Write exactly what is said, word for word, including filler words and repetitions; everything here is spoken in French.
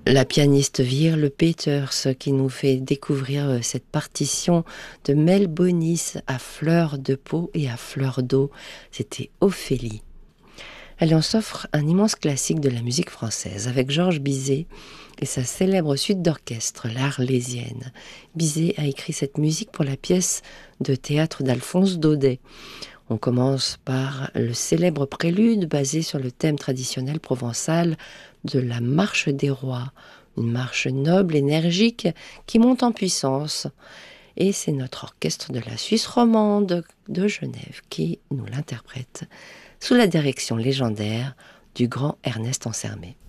la pianiste Virle Peters qui nous fait découvrir cette partition de Mel Bonis à fleur de peau et à fleur d'eau. C'était Ophélie. Elle en s'offre un immense classique de la musique française avec Georges Bizet et sa célèbre suite d'orchestre, l'Arlésienne. Bizet a écrit cette musique pour la pièce de théâtre d'Alphonse Daudet. On commence par le célèbre prélude basé sur le thème traditionnel provençal de la marche des rois, une marche noble, énergique, qui monte en puissance. Et c'est notre orchestre de la Suisse romande de Genève qui nous l'interprète sous la direction légendaire du grand Ernest Ansermet.